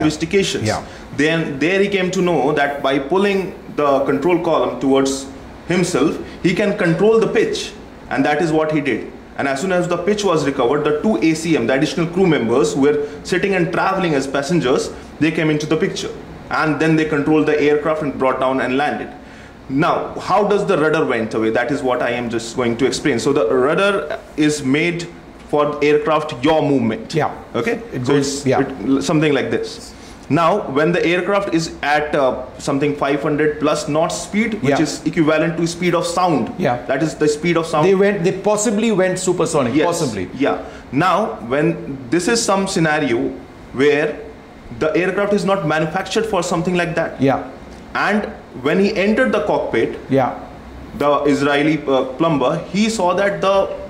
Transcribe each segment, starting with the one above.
investigations. Then there he came to know that by pulling the control column towards himself, he can control the pitch, and that is what he did. And as soon as the pitch was recovered, the 2 ACM, the additional crew members who were sitting and traveling as passengers, they came into the picture. And then they controlled the aircraft and brought down and landed. Now, how does the rudder went away? That is what I am just going to explain. So the rudder is made for aircraft yaw movement. Okay? It's something like this. Now, when the aircraft is at something 500 plus knot speed, which is equivalent to speed of sound. That is the speed of sound. They possibly went supersonic. Possibly. Now, when this is some scenario where the aircraft is not manufactured for something like that. And when he entered the cockpit, the Israeli plumber, he saw that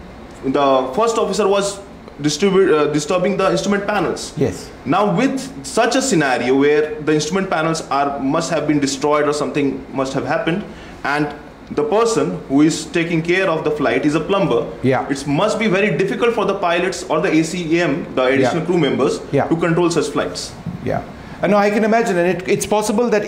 the first officer was disturbing the instrument panels. Now with such a scenario where the instrument panels must have been destroyed or something must have happened, and the person who is taking care of the flight is a plumber, it must be very difficult for the pilots or the ACM, the additional crew members, to control such flights. No, I can imagine, and it's possible that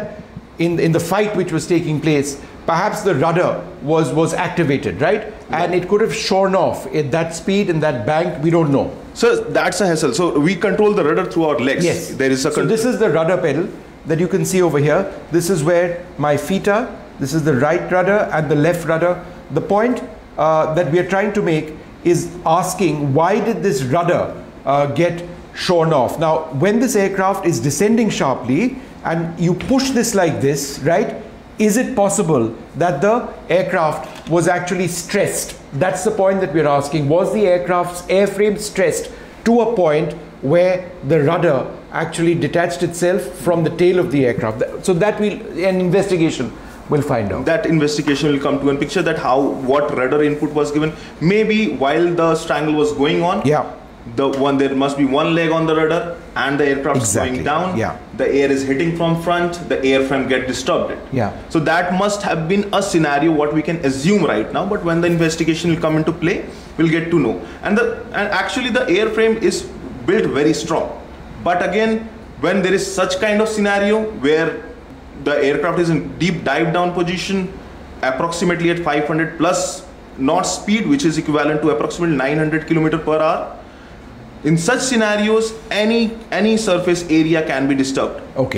in the fight which was taking place, perhaps the rudder was activated, right? And it could have shorn off at that speed in that bank. We don't know. So that's a hassle. So we control the rudder through our legs. There is a so this is the rudder pedal that you can see over here. This is where my feet are. This is the right rudder and the left rudder. The point that we are trying to make is asking, why did this rudder get shorn off? Now, when this aircraft is descending sharply and you push this like this, right? Is it possible that the aircraft was actually stressed? That's the point that we're asking. Was the aircraft's airframe stressed to a point where the rudder actually detached itself from the tail of the aircraft? So that an investigation will find out. That investigation will come to a picture that what rudder input was given. Maybe while the strangle was going on, there must be one leg on the rudder and the aircraft is going down. The air is hitting from front, the airframe get disturbed. So that must have been a scenario what we can assume right now, but when the investigation will come into play, we'll get to know. And actually the airframe is built very strong. But again, when there is such kind of scenario where the aircraft is in deep dive down position, approximately at 500 plus knot speed, which is equivalent to approximately 900 km/h. In such scenarios, any surface area can be disturbed.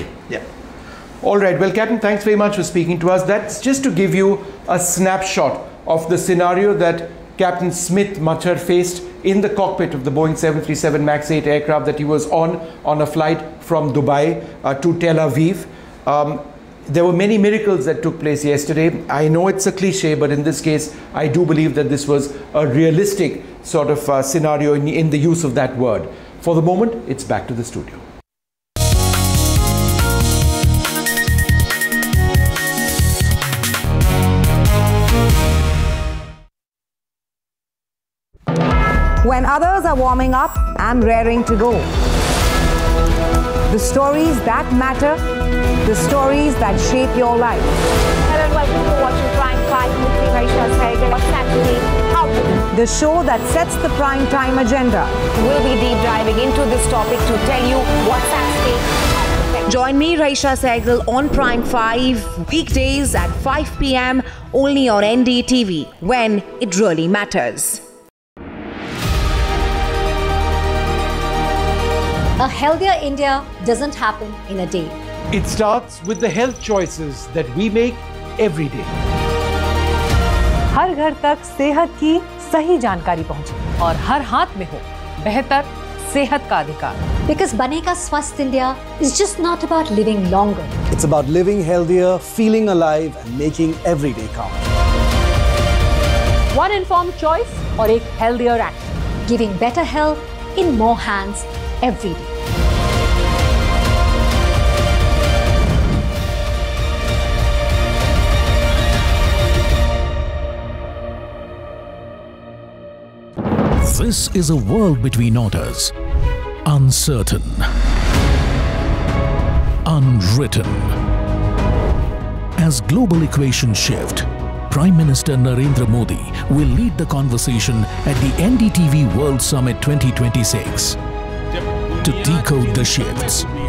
All right. Well, Captain, thanks very much for speaking to us. That's just to give you a snapshot of the scenario that Captain Smith Machar faced in the cockpit of the Boeing 737 MAX 8 aircraft that he was on a flight from Dubai to Tel Aviv. There were many miracles that took place yesterday. I know it's a cliche, but in this case, I do believe that this was a realistic sort of scenario in the use of that word. For the moment, it's back to the studio. When others are warming up, I'm raring to go. The stories that matter, the stories that shape your life. Hello and welcome to watching Prime 5 with me, Raisha Sehgal. What's actually happening? The show that sets the prime time agenda. We'll be deep diving into this topic to tell you what's at stake. Join me, Raisha Sehgal, on Prime 5, weekdays at 5 p.m. only on NDTV, when it really matters. A healthier India doesn't happen in a day. It starts with the health choices that we make every day. हर घर तक सेहत की सही जानकारी पहुंचे और हर हाथ में हो बेहतर सेहत का अधिकार. Because बनेगा स्वस्थ India is just not about living longer. It's about living healthier, feeling alive and making every day count. One informed choice और एक healthier action. Giving better health in more hands every day. This is a world between orders, uncertain, unwritten. As global equations shift, Prime Minister Narendra Modi will lead the conversation at the NDTV World Summit 2026 to decode the shifts,